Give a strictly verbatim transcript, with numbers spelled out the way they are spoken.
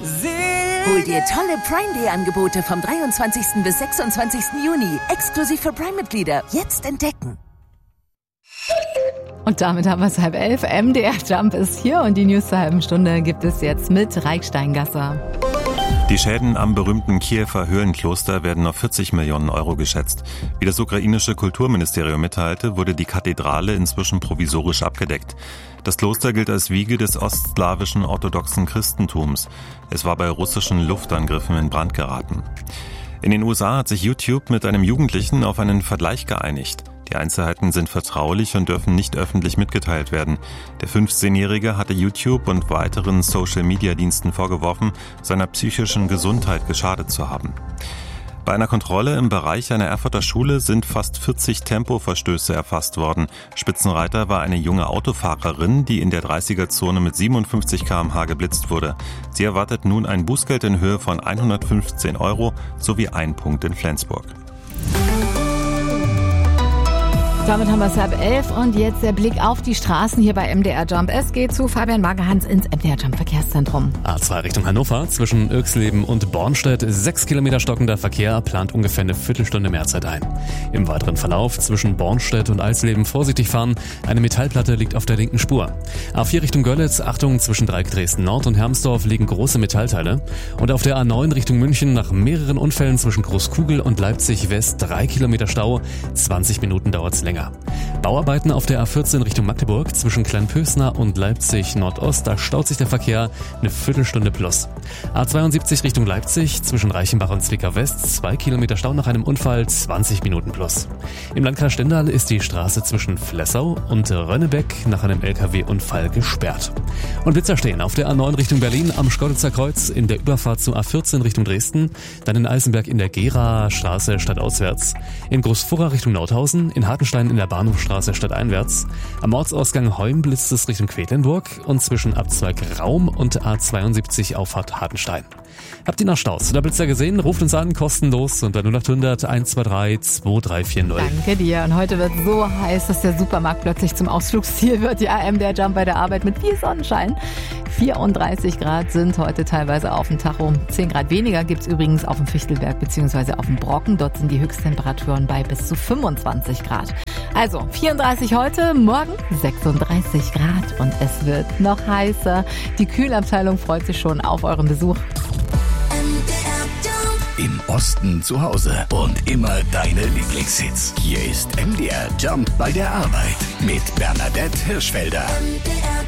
Hol dir tolle Prime Day Angebote vom dreiundzwanzigsten bis sechsundzwanzigsten Juni. Exklusiv für Prime-Mitglieder. Jetzt entdecken. Und damit haben wir es halb elf. M D R Jump ist hier und die News zur halben Stunde gibt es jetzt mit Reiksteingasser. Die Schäden am berühmten Kiewer Höhlenkloster werden auf vierzig Millionen Euro geschätzt. Wie das ukrainische Kulturministerium mitteilte, wurde die Kathedrale inzwischen provisorisch abgedeckt. Das Kloster gilt als Wiege des ostslawischen orthodoxen Christentums. Es war bei russischen Luftangriffen in Brand geraten. In den U S A hat sich YouTube mit einem Jugendlichen auf einen Vergleich geeinigt. Die Einzelheiten sind vertraulich und dürfen nicht öffentlich mitgeteilt werden. Der fünfzehnjährige hatte YouTube und weiteren Social-Media-Diensten vorgeworfen, seiner psychischen Gesundheit geschadet zu haben. Bei einer Kontrolle im Bereich einer Erfurter Schule sind fast vierzig Tempoverstöße erfasst worden. Spitzenreiter war eine junge Autofahrerin, die in der dreißiger-Zone mit siebenundfünfzig Kilometer pro Stunde geblitzt wurde. Sie erwartet nun ein Bußgeld in Höhe von hundertfünfzehn Euro sowie ein Punkt in Flensburg. Damit haben wir es halb elf und jetzt der Blick auf die Straßen hier bei M D R Jump. Es geht zu Fabian Wagerhans ins M D R Jump Verkehrszentrum. A zwei Richtung Hannover zwischen Irxleben und Bornstedt. Sechs Kilometer stockender Verkehr, plant ungefähr eine Viertelstunde Mehrzeit ein. Im weiteren Verlauf zwischen Bornstedt und Alsleben vorsichtig fahren. Eine Metallplatte liegt auf der linken Spur. A vier Richtung Görlitz, Achtung, zwischen Dreieck Dresden Nord und Hermsdorf liegen große Metallteile. Und auf der A neun Richtung München nach mehreren Unfällen zwischen Großkugel und Leipzig West drei Kilometer Stau. zwanzig Minuten dauert's länger. Bauarbeiten auf der A vierzehn Richtung Magdeburg zwischen Kleinpösner und Leipzig Nordost, da staut sich der Verkehr eine Viertelstunde plus. A zweiundsiebzig Richtung Leipzig zwischen Reichenbach und Zwickau West, zwei Kilometer Stau nach einem Unfall, zwanzig Minuten plus. Im Landkreis Stendal ist die Straße zwischen Flessau und Rönnebeck nach einem L K W-Unfall gesperrt. Und Blitzer stehen auf der A neun Richtung Berlin am Schkeuditzer Kreuz, in der Überfahrt zur A vierzehn Richtung Dresden, dann in Eisenberg in der Geraer Straße stadtauswärts, in Großfurra Richtung Nordhausen, in Hartenstein in der Bahnhofstraße stadteinwärts, am Ortsausgang Heum blitzt es Richtung Quedlinburg und zwischen Abzweig Raum und A zweiundsiebzig Auffahrt Hartenstein. Habt ihr noch Staus oder Blitzer gesehen? Ruft uns an, kostenlos unter null acht hundert eins zwei drei zwei drei vier null. Danke dir. Und heute wird so heiß, dass der Supermarkt plötzlich zum Ausflugsziel wird. Ja, M D R Jump bei der Arbeit mit viel Sonnenschein. vierunddreißig Grad sind heute teilweise auf dem Tacho. zehn Grad weniger gibt's übrigens auf dem Fichtelberg bzw. auf dem Brocken. Dort sind die Höchsttemperaturen bei bis zu fünfundzwanzig Grad. Also vierunddreißig heute, morgen sechsunddreißig Grad und es wird noch heißer. Die Kühlabteilung freut sich schon auf euren Besuch. Im Osten zu Hause und immer deine Lieblingshits. Hier ist M D R Jump bei der Arbeit mit Bernadette Hirschfelder.